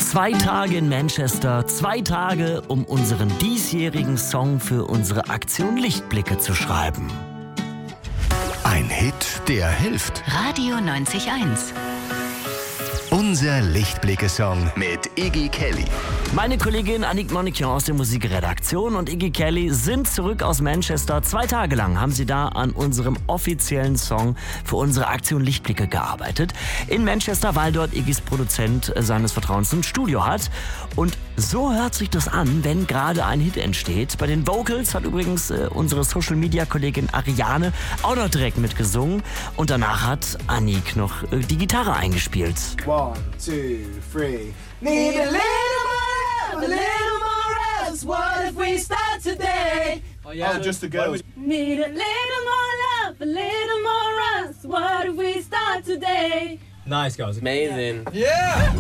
2 Tage in Manchester, 2 Tage, um unseren diesjährigen Song für unsere Aktion Lichtblicke zu schreiben. Ein Hit, der hilft. Radio 90.1. Unser Lichtblicke-Song mit Iggy Kelly. Meine Kollegin Annick Monikian aus der Musikredaktion und Iggy Kelly sind zurück aus Manchester. 2 Tage lang haben sie da an unserem offiziellen Song für unsere Aktion Lichtblicke gearbeitet. In Manchester, weil dort Iggys Produzent seines Vertrauens ein Studio hat. Und so hört sich das an, wenn gerade ein Hit entsteht. Bei den Vocals hat übrigens unsere Social-Media-Kollegin Ariane auch noch direkt mitgesungen. Und danach hat Annick noch die Gitarre eingespielt. 1, 2, 3. Need a little more love, a little more else. What if we start today? Oh, just the girls. Need a little more love, a little more us. What if we start today? Nice, guys. Amazing. Yeah!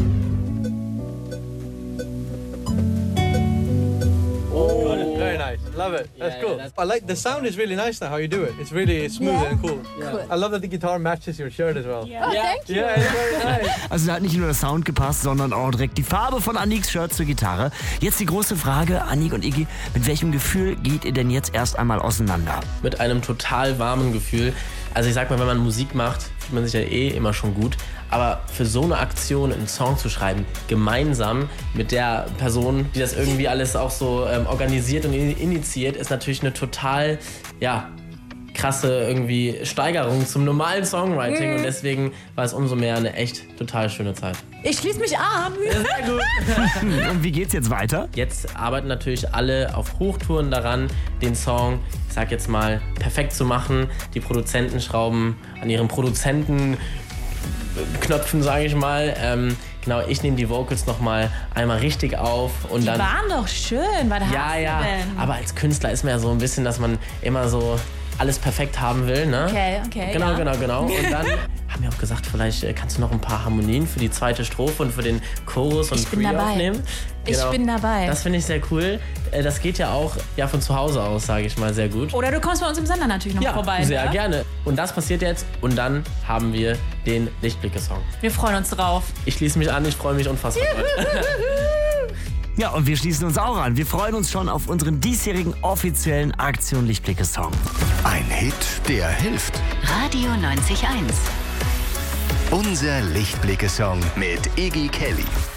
Very nice. Love it. That's cool. I like the sound is really nice now how you do it. It's really smooth and cool. I love that the guitar matches your shirt as well. Oh, thank you. Yeah, it's very nice. Also da hat nicht nur der Sound gepasst, sondern auch direkt die Farbe von Anniks Shirt zur Gitarre. Jetzt die große Frage, Annick und Iggy, mit welchem Gefühl geht ihr denn jetzt erst einmal auseinander? Mit einem total warmen Gefühl. Also ich sag mal, wenn man Musik macht, fühlt man sich ja immer schon gut. Aber für so eine Aktion einen Song zu schreiben, gemeinsam mit der Person, die das irgendwie alles auch so organisiert und initiiert, ist natürlich eine total, krasse irgendwie Steigerung zum normalen Songwriting. Und deswegen war es umso mehr eine echt total schöne Zeit. Ich schließe mich an. Sehr gut. Und wie geht's jetzt weiter? Jetzt arbeiten natürlich alle auf Hochtouren daran, den Song, ich sag jetzt mal, perfekt zu machen. Die Produzenten schrauben an ihren Produzentenknöpfen, sage ich mal. Genau, ich nehme die Vocals nochmal einmal richtig auf. Und Die dann, waren doch schön. Was hast du denn? aber als Künstler ist man ja so ein bisschen, dass man immer so alles perfekt haben will, ne? Okay. Genau, ja. genau. Und dann haben wir auch gesagt, vielleicht kannst du noch ein paar Harmonien für die zweite Strophe und für den Chorus und Ich bin Pre dabei. aufnehmen. Ich bin dabei. Das finde ich sehr cool. Das geht ja auch von zu Hause aus, sage ich mal, sehr gut. Oder du kommst bei uns im Sender natürlich noch vorbei. Sehr ne? gerne. Und das passiert jetzt und dann haben wir den Lichtblicke-Song. Wir freuen uns drauf. Ich schließe mich an, ich freue mich unfassbar. Ja, und wir schließen uns auch an. Wir freuen uns schon auf unseren diesjährigen offiziellen Aktion Lichtblicke-Song. Ein Hit, der hilft. Radio 90.1. Unser Lichtblicke-Song mit Iggy Kelly.